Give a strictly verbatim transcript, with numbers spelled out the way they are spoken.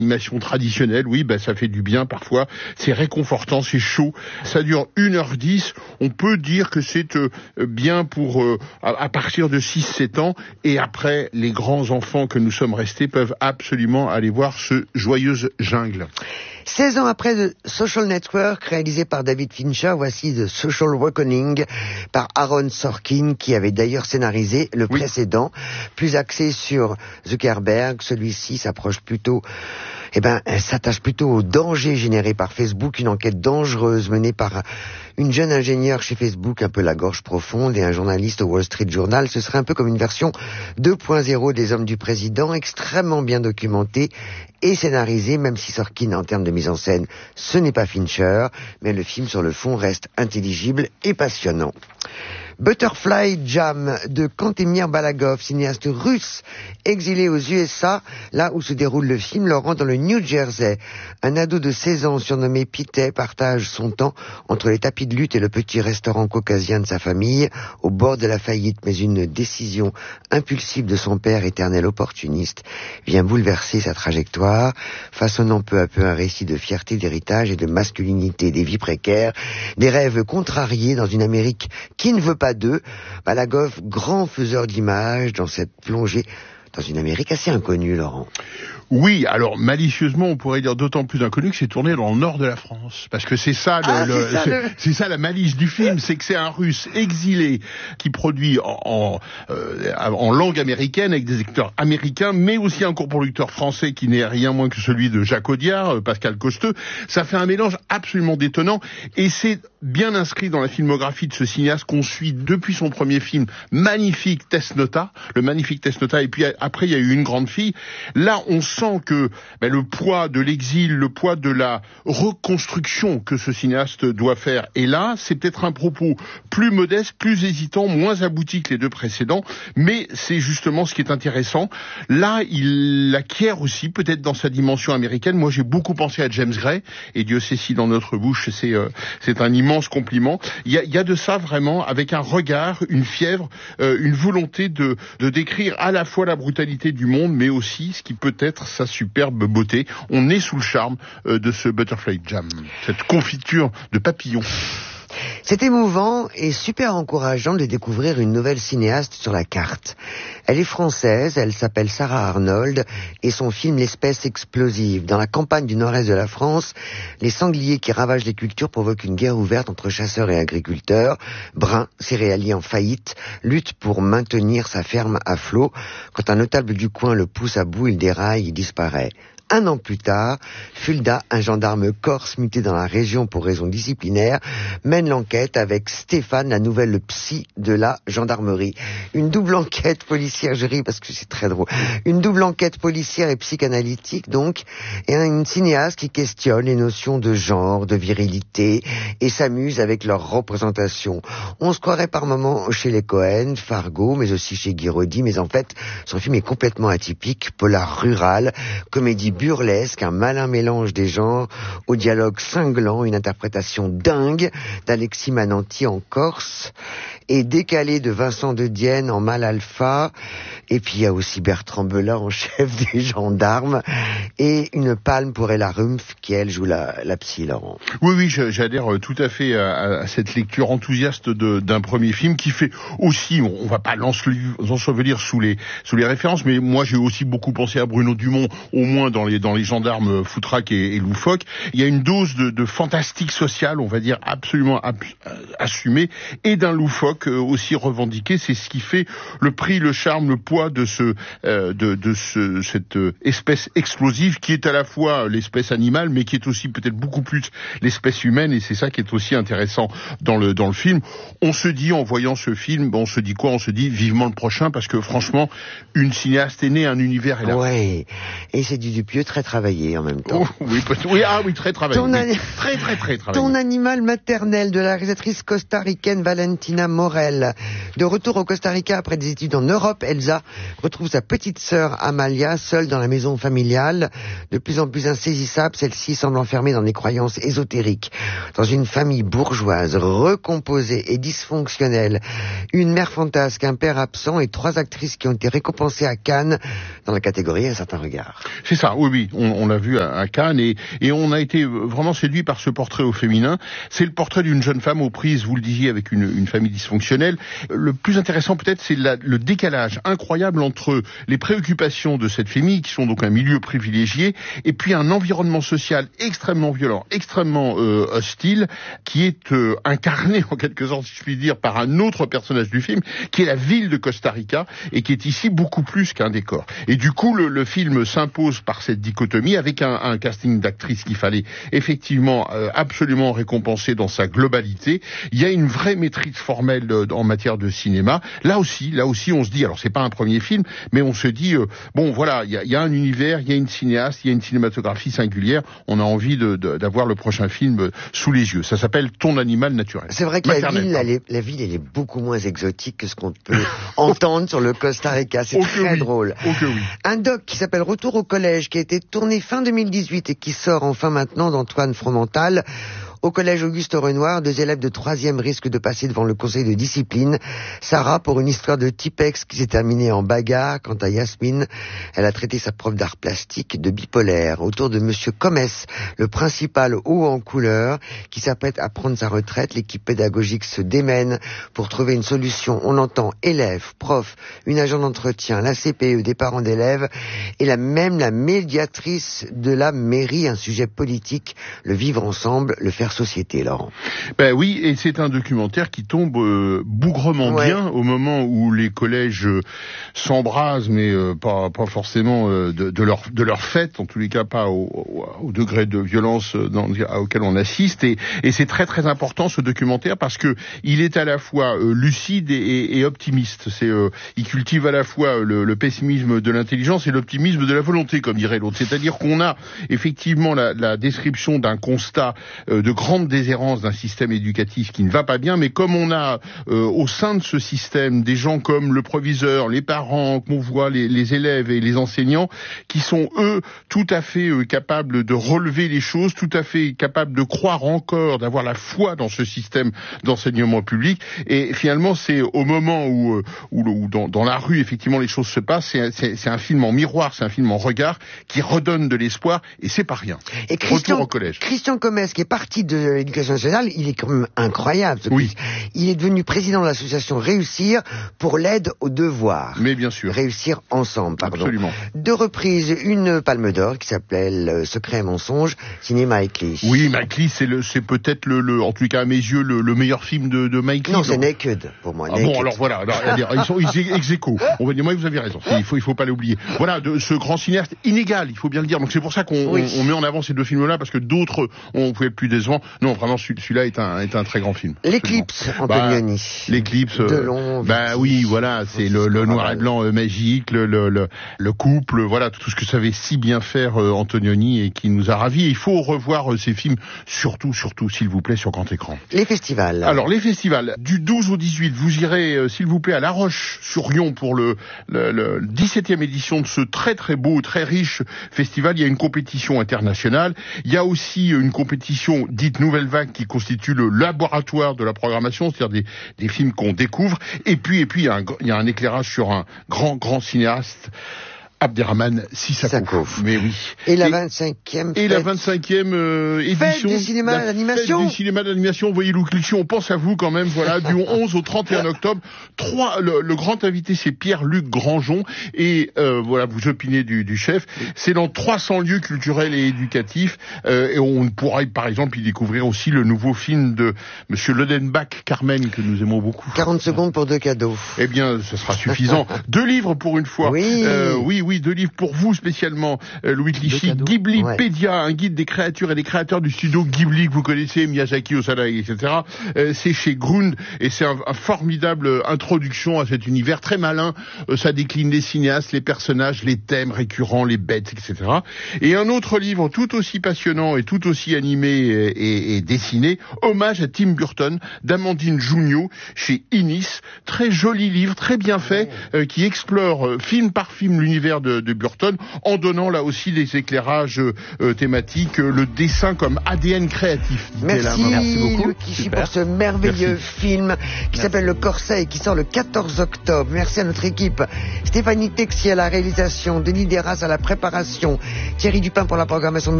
Animation traditionnelle, oui, ben ça fait du bien parfois. C'est réconfortant, c'est chaud. Ça dure une heure dix. On peut dire que c'est euh, bien pour euh, à, à partir de six sept ans. Et après, les grands enfants que nous sommes restés peuvent absolument aller voir ce Joyeuse Jungle. seize ans après The Social Network, réalisé par David Fincher, voici The Social Reckoning par Aaron Sorkin, qui avait d'ailleurs scénarisé le oui. précédent, plus axé sur Zuckerberg. Celui-ci s'approche plutôt, eh ben, s'attache plutôt au danger généré par Facebook, une enquête dangereuse menée par une jeune ingénieure chez Facebook, un peu la gorge profonde, et un journaliste au Wall Street Journal. Ce serait un peu comme une version deux point zéro des Hommes du Président, extrêmement bien documentée et scénarisée, même si Sorkin, en termes de mise en scène, ce n'est pas Fincher, mais le film sur le fond reste intelligible et passionnant. Butterfly Jam de Kantemir Balagov, cinéaste russe exilé aux U S A, là où se déroule le film, Laurent, dans le New Jersey. Un ado de seize ans surnommé Pete partage son temps entre les tapis de lutte et le petit restaurant caucasien de sa famille, au bord de la faillite. Mais une décision impulsive de son père, éternel opportuniste, vient bouleverser sa trajectoire, façonnant peu à peu un récit de fierté, d'héritage et de masculinité, des vies précaires, des rêves contrariés dans une Amérique qui ne veut pas d'eux. Balagov, grand faiseur d'images dans cette plongée dans une Amérique assez inconnue, Laurent. Oui, alors malicieusement, on pourrait dire d'autant plus inconnu que c'est tourné dans le nord de la France, parce que c'est ça, le, ah, le, c'est, ça c'est, le... c'est ça la malice du film, c'est que c'est un Russe exilé qui produit en, en, euh, en langue américaine avec des acteurs américains, mais aussi un coproducteur français qui n'est rien moins que celui de Jacques Audiard, Pascal Costeux. Ça fait un mélange absolument détonnant, et c'est bien inscrit dans la filmographie de ce cinéaste qu'on suit depuis son premier film magnifique, Test Nota, le magnifique Test Nota, et puis après il y a eu Une grande fille. Là, on sent que ben, le poids de l'exil, le poids de la reconstruction que ce cinéaste doit faire. Et là, c'est peut-être un propos plus modeste, plus hésitant, moins abouti que les deux précédents, mais c'est justement ce qui est intéressant. Là, il acquiert aussi, peut-être dans sa dimension américaine. Moi, j'ai beaucoup pensé à James Gray, et Dieu sait si dans notre bouche, c'est, euh, c'est un immense compliment. Il y a, il y a de ça vraiment, avec un regard, une fièvre, euh, une volonté de, de décrire à la fois la brutalité du monde, mais aussi ce qui peut être sa superbe beauté. On est sous le charme euh, de ce Butterfly Jam, cette confiture de papillons. C'est émouvant et super encourageant de découvrir une nouvelle cinéaste sur la carte. Elle est française, elle s'appelle Sarah Arnold, et son film L'espèce explosive. Dans la campagne du nord-est de la France, les sangliers qui ravagent les cultures provoquent une guerre ouverte entre chasseurs et agriculteurs. Brun, céréalier en faillite, lutte pour maintenir sa ferme à flot. Quand un notable du coin le pousse à bout, il déraille, il disparaît. Un an plus tard, Fulda, un gendarme corse muté dans la région pour raisons disciplinaires, mène l'enquête avec Stéphane, la nouvelle psy de la gendarmerie. Une double enquête policière, je ris parce que c'est très drôle, une double enquête policière et psychanalytique donc, et une cinéaste qui questionne les notions de genre, de virilité, et s'amuse avec leur représentation. On se croirait par moments chez les Cohen, Fargo, mais aussi chez Guy Roddy, mais en fait, son film est complètement atypique, polar rural, comédie burlesque, un malin mélange des genres, au dialogue cinglant, une interprétation dingue d'Alexis Mananti en Corse, et décalé de Vincent de Dienne en Mal Alpha, et puis il y a aussi Bertrand Belin en chef des gendarmes, et une palme pour Ella Rumpf, qui elle joue la, la psy, Laurent. Oui, oui, j'adhère tout à fait à, à cette lecture enthousiaste de, d'un premier film, qui fait aussi, on, on va pas l'ensevelir sous les, sous les références, mais moi j'ai aussi beaucoup pensé à Bruno Dumont, au moins dans les, dans les gendarmes foutraques et, et loufoques. Il y a une dose de, de fantastique social, on va dire, absolument ap, assumée, et d'un loufoque aussi revendiqué. C'est ce qui fait le prix, le charme, le poids de ce, euh, de, de ce, cette espèce explosive qui est à la fois l'espèce animale, mais qui est aussi peut-être beaucoup plus l'espèce humaine, et c'est ça qui est aussi intéressant dans le, dans le film. On se dit, en voyant ce film, on se dit quoi? On se dit vivement le prochain, parce que franchement, une cinéaste est née, un univers est là. Ouais. Et c'est du Dupieux très travaillé en même temps. Oh, oui, oui, ah oui, très travaillé. Ton, oui. Très, très, très travaillé. Ton animal maternel de la réalisatrice costaricaine Valentina Morel. De retour au Costa Rica après des études en Europe, Elsa retrouve sa petite sœur Amalia, seule dans la maison familiale. De plus en plus insaisissable, celle-ci semble enfermée dans des croyances ésotériques. Dans une famille bourgeoise, recomposée et dysfonctionnelle, une mère fantasque, un père absent et trois actrices qui ont été récompensées à Cannes dans la catégorie Un certain regard. C'est ça, oui, oui, on, on l'a vu à, à Cannes et, et on a été vraiment séduit par ce portrait au féminin. C'est le portrait d'une jeune femme aux prises, vous le disiez, avec une, une famille dysfonctionnelle. Le plus intéressant peut-être, c'est la, le décalage incroyable entre les préoccupations de cette famille, qui sont donc un milieu privilégié, et puis un environnement social extrêmement violent, extrêmement euh, hostile, qui est euh, incarné en quelque sorte, si je puis dire, par un autre personnage du film, qui est la ville de Costa Rica, et qui est ici beaucoup plus qu'un décor. Et du coup, le, le film s'impose par cette dichotomie, avec un, un casting d'actrices qu'il fallait effectivement euh, absolument récompenser dans sa globalité. Il y a une vraie maîtrise formelle euh, en matière de cinéma. Là aussi, là aussi, on se dit, alors c'est pas un premier film, mais on se dit, euh, bon voilà, il y a, il y a un univers, il y a une cinéaste, il y a une cinématographie singulière, on a envie de, de, d'avoir le prochain film sous les yeux. Ça s'appelle Ton animal naturel. C'est vrai que la ville, elle est, la ville, elle est beaucoup moins exotique que ce qu'on peut entendre sur le Costa Rica. C'est oh très oui. drôle. Oh que oui. Un doc qui s'appelle Retour au collège, qui a été tourné fin deux mille dix-huit et qui sort enfin maintenant d'Antoine Fromental. Au collège Auguste Renoir, deux élèves de troisième risquent de passer devant le conseil de discipline. Sarah, pour une histoire de Tipex qui s'est terminée en bagarre. Quant à Yasmine, elle a traité sa prof d'art plastique de bipolaire. Autour de Monsieur Comès, le principal haut en couleur, qui s'apprête à prendre sa retraite, l'équipe pédagogique se démène pour trouver une solution. On entend élèves, profs, une agent d'entretien, la C P E, des parents d'élèves, et la, même la médiatrice de la mairie, un sujet politique, le vivre ensemble, le faire société, Laurent. Ben oui, et c'est un documentaire qui tombe euh, bougrement ouais. bien au moment où les collèges euh, s'embrasent, mais euh, pas pas forcément euh, de, de leur de leur fête, en tous les cas pas au, au, au degré de violence dans, auquel on assiste. Et, et c'est très très important ce documentaire parce que il est à la fois euh, lucide et, et, et optimiste. C'est euh, il cultive à la fois le, le pessimisme de l'intelligence et l'optimisme de la volonté, comme dirait l'autre. C'est-à-dire qu'on a effectivement la, la description d'un constat euh, de grande déshérence d'un système éducatif qui ne va pas bien, mais comme on a euh, au sein de ce système des gens comme le proviseur, les parents, qu'on voit les, les élèves et les enseignants, qui sont eux tout à fait euh, capables de relever les choses, tout à fait capables de croire encore, d'avoir la foi dans ce système d'enseignement public. Et finalement, c'est au moment où, euh, où, où dans, dans la rue, effectivement, les choses se passent, c'est, c'est, c'est un film en miroir, c'est un film en regard qui redonne de l'espoir, et c'est pas rien. Et Christian, Retour au collège. Christian Comès, qui est parti de l'éducation nationale, il est quand même incroyable. Ce oui. Il est devenu président de l'association Réussir pour l'aide aux devoirs. Mais bien sûr. Réussir ensemble, pardon. Absolument. Deux reprises, une palme d'or qui s'appelle Secret et mensonge, signé Mike Leigh. Oui, Mike Leigh, c'est le, c'est peut-être le, le, en tout cas à mes yeux, le, le meilleur film de, de Mike Leigh. Non, c'est Naked, pour moi. Ah Naked. bon, alors voilà, alors, ils sont ex aequo. On va dire, moi, vous avez raison. Il faut, il faut pas l'oublier. Voilà, de ce grand cinéaste inégal, il faut bien le dire. Donc c'est pour ça qu'on oui. on, on met en avant ces deux films-là, parce que d'autres, on pouvait être plus décevants. Non, vraiment, celui-là est un, est un très grand film. L'Éclipse, Antonioni. Bah, L'Éclipse. De long. Bah oui, voilà, c'est le, le noir et blanc euh, magique, le, le, le, le couple, voilà, tout ce que savait si bien faire euh, Antonioni et qui nous a ravis. Et il faut revoir euh, ces films, surtout, surtout, s'il vous plaît, sur grand écran. Les festivals. Alors, les festivals, du douze au dix-huit, vous irez, euh, s'il vous plaît, à La Roche-sur-Yon pour le, le, le dix-septième édition de ce très très beau, très riche festival. Il y a une compétition internationale. Il y a aussi une compétition dite Nouvelle Vague qui constitue le laboratoire de la programmation, c'est-à-dire des, des films qu'on découvre. Et puis, et puis, il y a un, il y a un éclairage sur un grand, grand cinéaste, Abderrahmane Sissako. Mais oui. Et la vingt-cinquième Et la vingt-cinquième euh, édition. Fête du cinéma d'animation. Fête du cinéma d'animation. Vous voyez, Lou Clichy, on pense à vous quand même. Voilà, du onze au trente et un octobre. Trois, le, le grand invité, c'est Pierre-Luc Grandjean. Et euh, voilà, vous opinez du, du chef. C'est dans trois cents lieux culturels et éducatifs. Euh, et on pourra, par exemple, y découvrir aussi le nouveau film de Monsieur Lodenbach, Carmen, que nous aimons beaucoup. quarante secondes pour deux cadeaux. Eh bien, ce sera suffisant. Deux livres pour une fois. Oui. Euh, oui, oui. Oui, deux livres pour vous spécialement, euh, Louis Clichy. Ghiblipédia, ouais. Un guide des créatures et des créateurs du studio Ghibli que vous connaissez, Miyazaki, Osada, et cetera. Euh, c'est chez Grund et c'est un, un formidable introduction à cet univers très malin. Euh, ça décline les cinéastes, les personnages, les thèmes récurrents, les bêtes, et cetera. Et un autre livre tout aussi passionnant et tout aussi animé et, et, et dessiné, Hommage à Tim Burton, d'Amandine Junio, chez Inis. Très joli livre, très bien fait, euh, qui explore euh, film par film l'univers l'univers de, de Burton, en donnant là aussi des éclairages euh, thématiques, euh, le dessin comme A D N créatif. Merci, Merci beaucoup. Louis Kishi pour ce merveilleux Merci. film qui Merci. s'appelle Le Corset et qui sort le quatorze octobre. Merci à notre équipe. Stéphanie Texier à la réalisation, Denis Deras à la préparation, Thierry Dupin pour la programmation